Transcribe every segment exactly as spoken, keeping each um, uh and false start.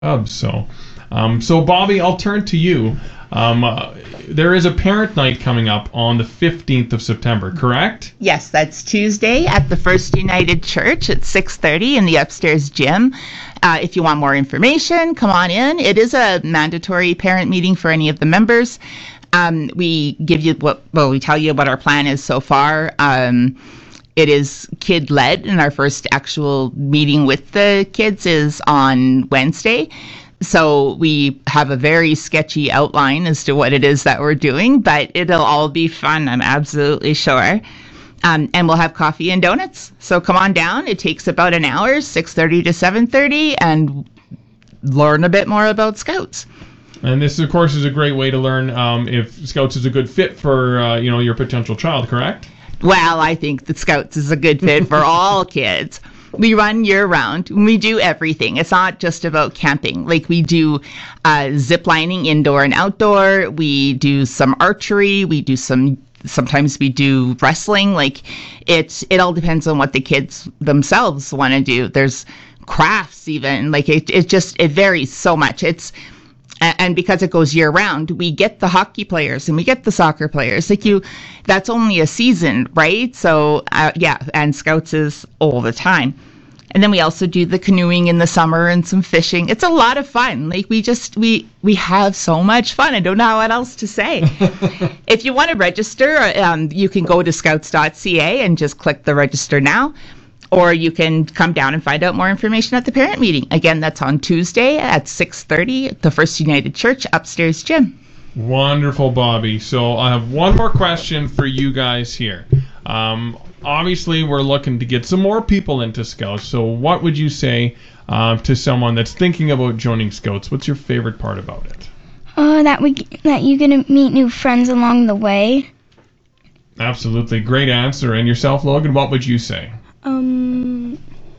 Cubs. So, um, so Bobby, I'll turn to you. Um, uh, there is a parent night coming up on the fifteenth of September, correct? Yes, that's Tuesday at the First United Church at six thirty in the upstairs gym. Uh, if you want more information, come on in. It is a mandatory parent meeting for any of the members. Um, we give you what, well, we tell you what our plan is so far. Um, it is kid-led, and our first actual meeting with the kids is on Wednesday. So we have a very sketchy outline as to what it is that we're doing, but it'll all be fun, I'm absolutely sure. Um, and we'll have coffee and donuts. So come on down. It takes about an hour, six thirty to seven thirty, and learn a bit more about Scouts. And this, of course, is a great way to learn um, if Scouts is a good fit for uh, you know, your potential child, correct? Well, I think that Scouts is a good fit for all kids. We run year round. We do everything. It's not just about camping. Like, we do uh, zip lining indoor and outdoor. We do some archery. We do some, sometimes we do wrestling. Like, it's, it all depends on what the kids themselves want to do. There's crafts even. Like, it, it just, it varies so much. It's, and because it goes year round, we get the hockey players and we get the soccer players. Like, you, that's only a season, right? So, uh, yeah, and Scouts is all the time. And then we also do the canoeing in the summer and some fishing. It's a lot of fun. Like, we just, we, we have so much fun. I don't know what else to say. If you want to register, um, you can go to scouts dot c a and just click the register now. Or you can come down and find out more information at the parent meeting. Again, that's on Tuesday at six thirty at the First United Church upstairs gym. Wonderful, Bobby. So I have one more question for you guys here. Um, obviously, we're looking to get some more people into Scouts. So what would you say uh, to someone that's thinking about joining Scouts? What's your favorite part about it? Uh, that we that you're gonna meet new friends along the way. Absolutely. Great answer. And yourself, Logan, what would you say? Um,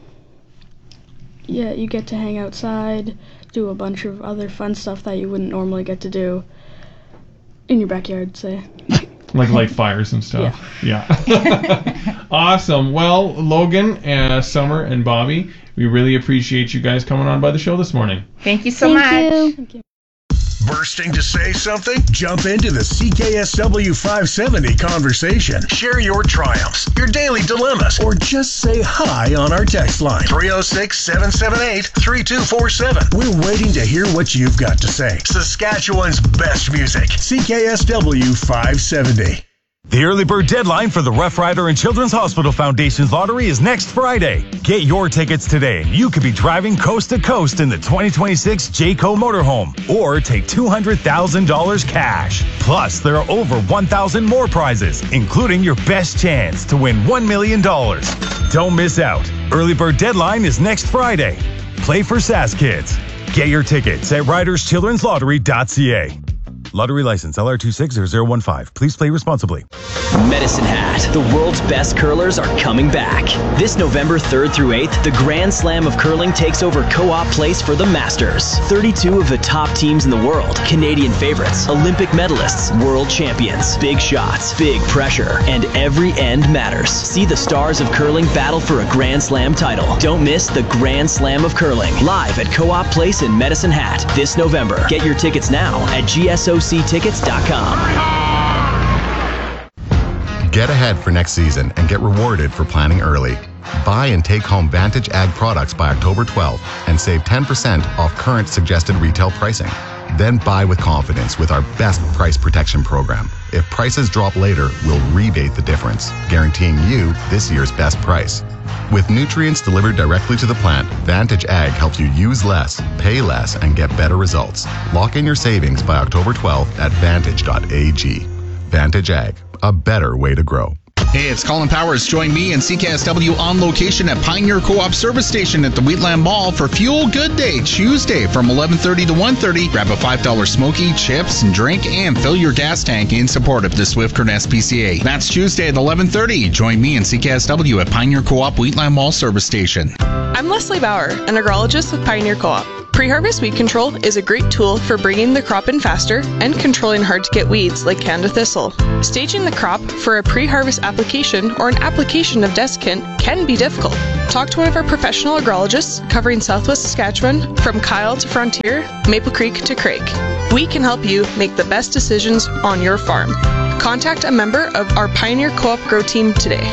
yeah, you get to hang outside, do a bunch of other fun stuff that you wouldn't normally get to do in your backyard, say. Like light fires and stuff. Yeah. yeah. Awesome. Well, Logan, uh, Summer, and Bobby, we really appreciate you guys coming on by the show this morning. Thank you so Thank much. you. Thank you. Bursting to say something? Jump into the C K S W five seventy conversation. Share your triumphs, your daily dilemmas, or just say hi on our text line. three oh six, seven seven eight, three two four seven. We're waiting to hear what you've got to say. Saskatchewan's best music. C K S W five seventy. The early bird deadline for the Rough Rider and Children's Hospital Foundation's lottery is next Friday. Get your tickets today. You could be driving coast to coast in the twenty twenty-six Jayco motorhome, or take two hundred thousand dollars cash. Plus, there are over one thousand more prizes, including your best chance to win one million dollars. Don't miss out. Early bird deadline is next Friday. Play for Sask Kids. Get your tickets at riders children's lottery dot c a. Lottery license L R two six zero zero one five. Please play responsibly. Medicine Hat, the world's best curlers are coming back. This November third through eighth, the Grand Slam of Curling takes over Co-op Place for the Masters. thirty-two of the top teams in the world, Canadian favorites, Olympic medalists, world champions, big shots, big pressure, and every end matters. See the stars of curling battle for a Grand Slam title. Don't miss the Grand Slam of Curling, live at Co-op Place in Medicine Hat this November. Get your tickets now at G S O C tickets dot com. Get ahead for next season and get rewarded for planning early. Buy and take home Vantage Ag products by October twelfth and save ten percent off current suggested retail pricing. Then buy with confidence with our best price protection program. If prices drop later, we'll rebate the difference, guaranteeing you this year's best price. With nutrients delivered directly to the plant, Vantage Ag helps you use less, pay less, and get better results. Lock in your savings by October twelfth at vantage dot a g. Vantage Ag, a better way to grow. Hey, it's Colin Powers. Join me and C K S W on location at Pioneer Co-op Service Station at the Wheatland Mall for Fuel Good Day, Tuesday from eleven thirty to one thirty. Grab a five dollar smoky, chips, and drink, and fill your gas tank in support of the Swift Current S P C A. That's Tuesday at eleven thirty. Join me and C K S W at Pioneer Co-op Wheatland Mall Service Station. I'm Leslie Bauer, an agrologist with Pioneer Co-op. Pre-harvest weed control is a great tool for bringing the crop in faster and controlling hard-to-get weeds like Canada thistle. Staging the crop for a pre-harvest application or an application of Desiccant can be difficult. Talk to one of our professional agrologists covering Southwest Saskatchewan from Kyle to Frontier, Maple Creek to Craig. We can help you make the best decisions on your farm. Contact a member of our Pioneer Co-op Grow Team today.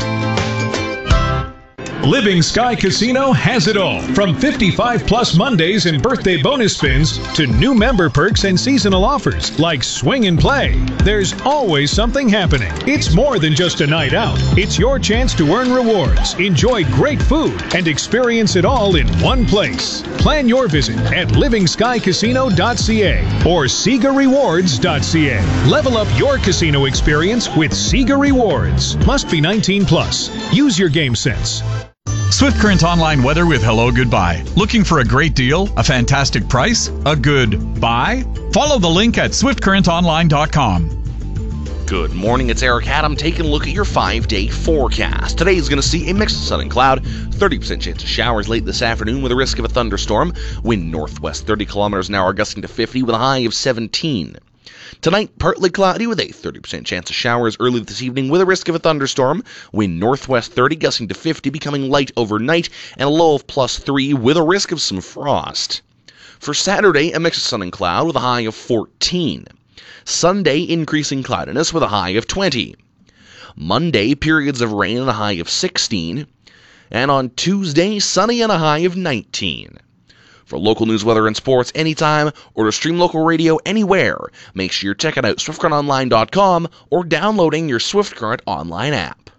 Living Sky Casino has it all. From fifty-five plus Mondays and birthday bonus spins to new member perks and seasonal offers like Swing and Play. There's always something happening. It's more than just a night out. It's your chance to earn rewards, enjoy great food, and experience it all in one place. Plan your visit at living sky casino dot c a or sega rewards dot c a. Level up your casino experience with Sega Rewards. Must be nineteen plus. Use your game sense. Swift Current Online Weather with Hello Goodbye. Looking for a great deal, a fantastic price, a good buy? Follow the link at swift current online dot com. Good morning, it's Eric Adam taking a look at your five-day forecast. Today is going to see a mix of sun and cloud, thirty percent chance of showers late this afternoon with a risk of a thunderstorm. Wind northwest thirty kilometers an hour gusting to fifty with a high of seventeen. Tonight, partly cloudy with a thirty percent chance of showers early this evening with a risk of a thunderstorm. Wind northwest thirty, gusting to fifty, becoming light overnight, and a low of plus three with a risk of some frost. For Saturday, a mix of sun and cloud with a high of fourteen. Sunday, increasing cloudiness with a high of twenty. Monday, periods of rain and a high of sixteen. And on Tuesday, sunny and a high of nineteen. For local news, weather, and sports anytime, or to stream local radio anywhere, make sure you're checking out swift current online dot com or downloading your Swift Current online app.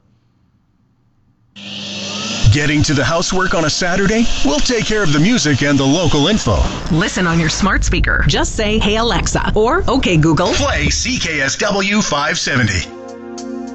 Getting to the housework on a Saturday? We'll take care of the music and the local info. Listen on your smart speaker. Just say, "Hey Alexa," or "Okay Google." Play C K S W five seventy.